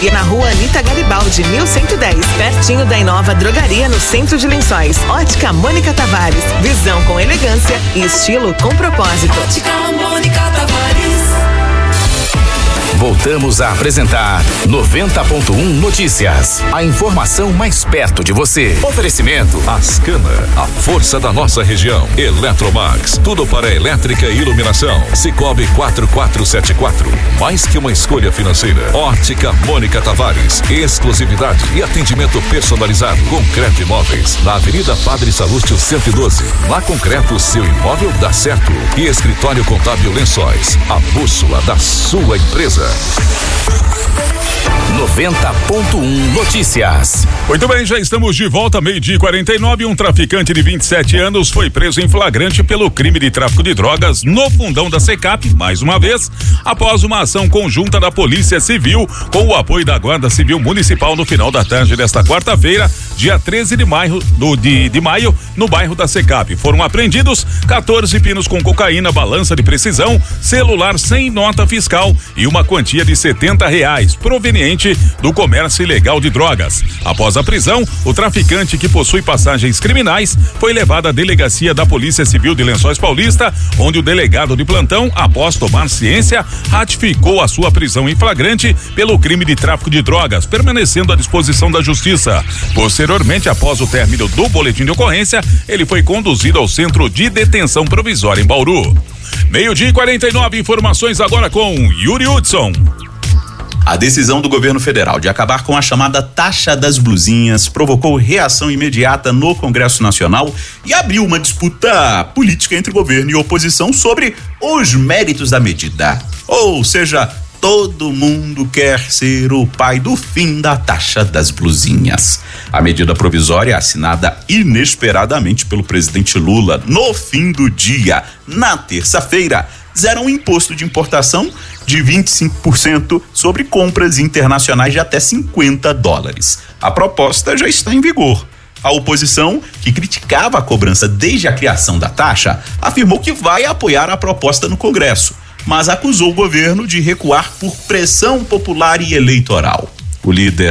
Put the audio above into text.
e na rua Anita Garibaldi, 1110, pertinho da Inova Drogaria, no centro de Lençóis. Ótica Mônica Tavares, visão com elegância e estilo com propósito. Ótica Mônica Tavares. Voltamos a apresentar 90.1 Notícias. A informação mais perto de você. Oferecimento Ascana, a força da nossa região. Eletromax, tudo para elétrica e iluminação. Cicobi 4474, mais que uma escolha financeira. Ótica Mônica Tavares, exclusividade e atendimento personalizado. Concreto Imóveis, na Avenida Padre Salúcio 112. Na Concreto, seu imóvel dá certo. E Escritório Contábil Lençóis, a bússola da sua empresa. 90.1 Notícias. Muito bem, já estamos de volta, 12:49. Um traficante de 27 anos foi preso em flagrante pelo crime de tráfico de drogas no fundão da Secap, mais uma vez, após uma ação conjunta da Polícia Civil com o apoio da Guarda Civil Municipal no final da tarde desta quarta-feira, dia 13 de maio, no bairro da Secap. Foram apreendidos 14 pinos com cocaína, balança de precisão, celular sem nota fiscal e uma quantia de R$70 proveniente do comércio ilegal de drogas. Após a prisão, o traficante, que possui passagens criminais, foi levado à delegacia da Polícia Civil de Lençóis Paulista, onde o delegado de plantão, após tomar ciência, ratificou a sua prisão em flagrante pelo crime de tráfico de drogas, permanecendo à disposição da Justiça. Posteriormente, após o término do boletim de ocorrência, ele foi conduzido ao Centro de Detenção Provisória em Bauru. 12:49, informações agora com Yuri Hudson. A decisão do governo federal de acabar com a chamada taxa das blusinhas provocou reação imediata no Congresso Nacional e abriu uma disputa política entre governo e oposição sobre os méritos da medida. Ou seja, todo mundo quer ser o pai do fim da taxa das blusinhas. A medida provisória, assinada inesperadamente pelo presidente Lula no fim do dia, na terça-feira, zera um imposto de importação de 25% sobre compras internacionais de até $50. A proposta já está em vigor. A oposição, que criticava a cobrança desde a criação da taxa, afirmou que vai apoiar a proposta no Congresso, mas acusou o governo de recuar por pressão popular e eleitoral. O líder